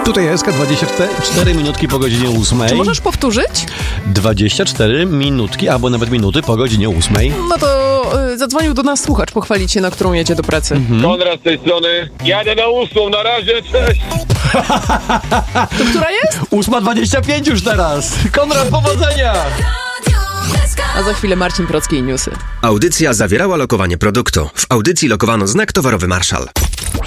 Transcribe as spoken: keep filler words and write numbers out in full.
Tutaj S K dwadzieścia cztery minutki po godzinie ósmej. Czy możesz powtórzyć? dwadzieścia cztery minutki, albo nawet minuty po godzinie ósmej. No to y, zadzwonił do nas słuchacz pochwalić się, na którą jedzie do pracy. Mhm. Konrad z tej strony. Jadę na ósmą, na razie, cześć! To która jest? ósma dwadzieścia pięć już teraz. Konrad, powodzenia! A za chwilę Marcin Procki i newsy. Audycja zawierała lokowanie produktu. W audycji lokowano znak towarowy Marszal.